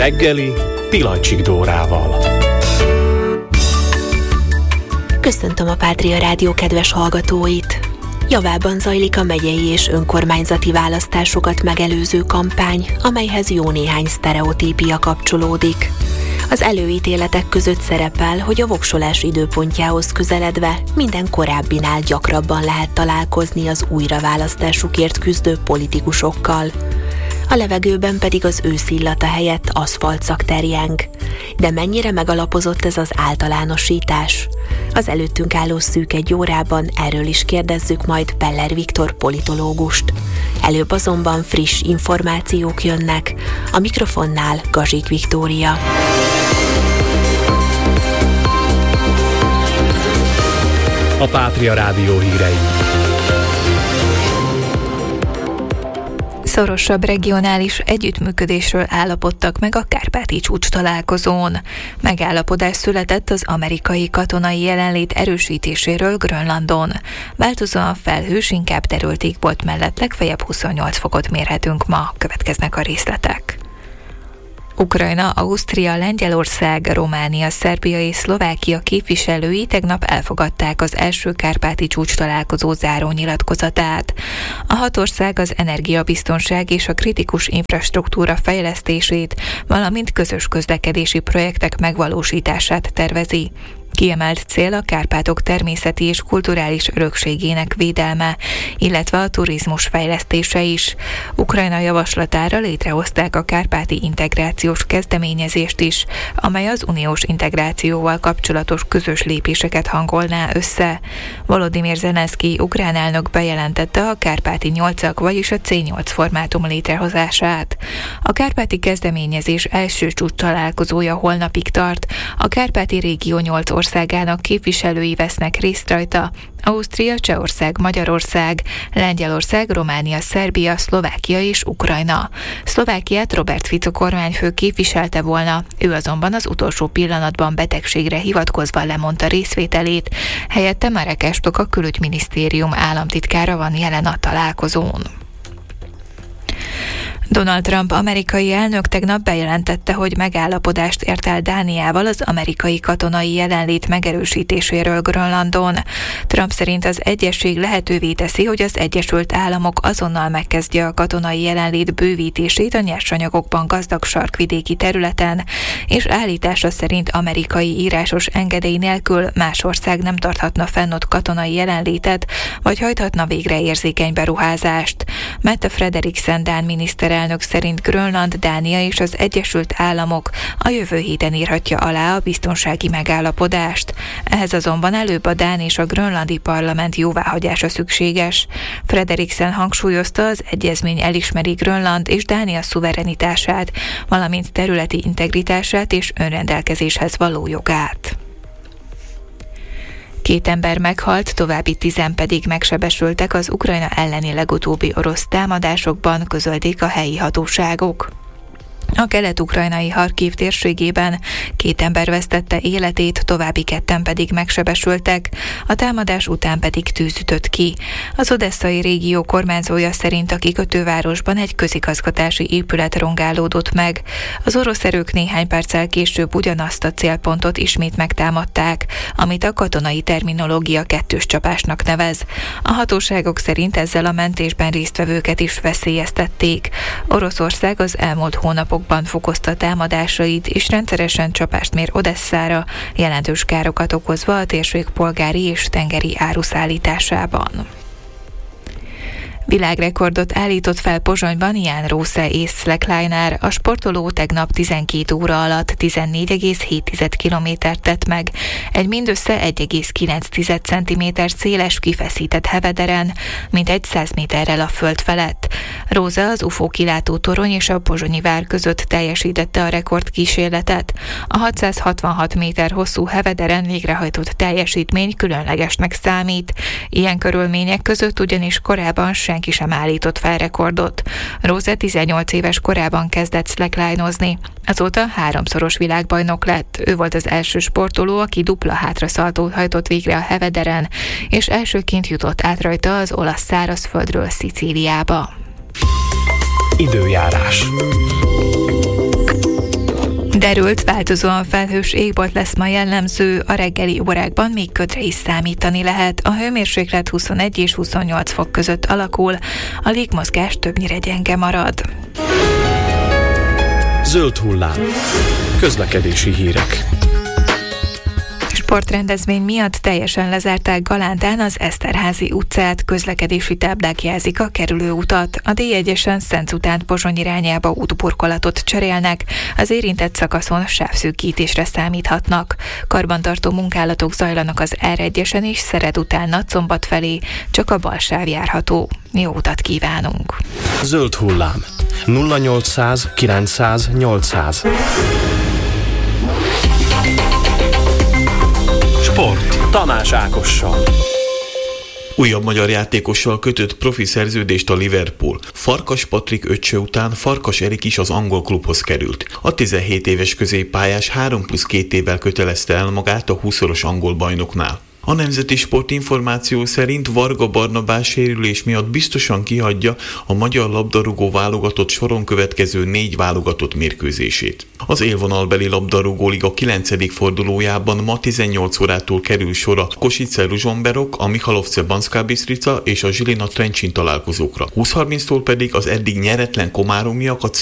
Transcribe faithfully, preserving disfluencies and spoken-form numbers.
reggeli Pilacsik Dórával. Köszöntöm a Pátria Rádió kedves hallgatóit! Javában zajlik a megyei és önkormányzati választásokat megelőző kampány, amelyhez jó néhány sztereotípia kapcsolódik. Az előítéletek között szerepel, hogy a voksolás időpontjához közeledve minden korábbinál gyakrabban lehet találkozni az újraválasztásukért küzdő politikusokkal. A levegőben pedig az őszillata helyett aszfaltszag terjeng. De mennyire megalapozott ez az általánosítás? Az előttünk álló szűk egy órában erről is kérdezzük majd Peller Viktor politológust. Előbb azonban friss információk jönnek. A mikrofonnál Gazsik Viktória. A Pátria Rádió hírei. Szorosabb regionális együttműködésről állapodtak meg a kárpáti csúcstalálkozón. Megállapodás született az amerikai katonai jelenlét erősítéséről Grönlandon. Változóan felhős, inkább derült égbolt mellett legfeljebb huszonnyolc fokot mérhetünk ma. Következnek a részletek. Ukrajna, Ausztria, Lengyelország, Románia, Szerbia és Szlovákia képviselői tegnap elfogadták az első kárpáti csúcstalálkozó zárónyilatkozatát. A hat ország az energiabiztonság és a kritikus infrastruktúra fejlesztését, valamint közös közlekedési projektek megvalósítását tervezi. Kiemelt cél a Kárpátok természeti és kulturális örökségének védelme, illetve a turizmus fejlesztése is. Ukrajna javaslatára létrehozták a kárpáti integrációs kezdeményezést is, amely az uniós integrációval kapcsolatos közös lépéseket hangolná össze. Volodymyr Zelenszkij ukrán elnök bejelentette a kárpáti nyolcak, vagyis a cé nyolc formátum létrehozását. A kárpáti kezdeményezés első csúcs találkozója holnapig tart. A kárpáti régió nyolc országának képviselői vesznek részt rajta: Ausztria, Csehország, Magyarország, Lengyelország, Románia, Szerbia, Szlovákia és Ukrajna. Szlovákiát Robert Fico kormányfő képviselte volna, ő azonban az utolsó pillanatban betegségre hivatkozva lemondta részvételét, helyette Marek Estok, a külügyminisztérium államtitkára van jelen a találkozón. Donald Trump amerikai elnök tegnap bejelentette, hogy megállapodást ért el Dániával az amerikai katonai jelenlét megerősítéséről Grönlandon. Trump szerint az egyezség lehetővé teszi, hogy az Egyesült Államok azonnal megkezdje a katonai jelenlét bővítését a nyersanyagokban gazdag sarkvidéki területen, és állítása szerint amerikai írásos engedély nélkül más ország nem tarthatna fenn ott katonai jelenlétet, vagy hajthatna végre érzékeny beruházást. Mette Frederiksen dán miniszterelnök elnök szerint Grönland, Dánia és az Egyesült Államok a jövő héten írhatja alá a biztonsági megállapodást. Ehhez azonban előbb a dán és a grönlandi parlament jóváhagyása szükséges. Frederiksen hangsúlyozta, az egyezmény elismeri Grönland és Dánia szuverenitását, valamint területi integritását és önrendelkezéshez való jogát. Két ember meghalt, további tizen pedig megsebesültek az Ukrajna elleni legutóbbi orosz támadásokban, közölték a helyi hatóságok. A kelet-ukrajnai Harkiv térségében két ember vesztette életét, további ketten pedig megsebesültek, a támadás után pedig tűz ütött ki. Az odesszai régió kormányzója szerint a kikötővárosban egy közigazgatási épület rongálódott meg. Az orosz erők néhány perccel később ugyanazt a célpontot ismét megtámadták, amit a katonai terminológia kettős csapásnak nevez. A hatóságok szerint ezzel a mentésben résztvevőket is veszélyeztették. Oroszország az elmúlt hónapok fokozta támadásait, és rendszeresen csapást mér Odesszára, jelentős károkat okozva a térség polgári és tengeri áruszállításában. Világrekordot állított fel Pozsonyban Jan Rose és slacklineár. A sportoló tegnap tizenkét óra alatt tizennégy egész hét kilométert tett meg, egy mindössze egy egész kilenc centiméter széles kifeszített hevederen, mintegy száz méterrel a föld felett. Rose az u f o kilátótorony és a pozsonyi vár között teljesítette a rekordkísérletet. A hatszázhatvanhat méter hosszú hevederen végrehajtott teljesítmény különlegesnek számít. Ilyen körülmények között ugyanis korábban senki sem állított fel rekordot. Rose tizennyolc éves korában kezdett slackline-ozni. Azóta háromszoros világbajnok lett. Ő volt az első sportoló, aki dupla hátraszaltót hajtott végre a hevederen, és elsőként jutott át rajta az olasz szárazföldről Szicíliába. Időjárás. Derült, változóan felhős égbolt lesz ma jellemző, a reggeli órákban még ködre is számítani lehet. A hőmérséklet huszonegy és huszonnyolc fok között alakul, a légmozgás többnyire gyenge marad. Zöld hullám. Közlekedési hírek. Sportrendezvény miatt teljesen lezárták Galántán az Eszterházy utcát, közlekedési táblák jelzik a kerülőutat. A dé egyesen Szenc után Pozsony irányába útburkolatot cserélnek, az érintett szakaszon sávszűkítésre számíthatnak. Karbantartó munkálatok zajlanak az er egyesen és Szered után Nagyszombat felé, csak a bal sáv járható. Jó utat kívánunk! Zöld hullám. nulla nyolcszáz kilencszáz nyolcszáz. Sport. Tamás Ákossal. Újabb magyar játékossal kötött profi szerződést a Liverpool. Farkas Patrik öccse után Farkas Erik is az angol klubhoz került. A tizenhét éves középpályás három plusz két évvel kötelezte el magát a húszoros angol bajnoknál. A Nemzeti Sportinformáció szerint Varga Barnabás sérülés miatt biztosan kihagyja a magyar labdarúgó válogatott soron következő négy válogatott mérkőzését. Az élvonalbeli labdarúgó liga kilencedik fordulójában ma tizennyolc órától kerül sor a Kosice Ruzsomberok, a Michalovce Banská Bystrica és a Žilina Trenčín találkozókra. húsz harminctól pedig az eddig nyeretlen komáromiak a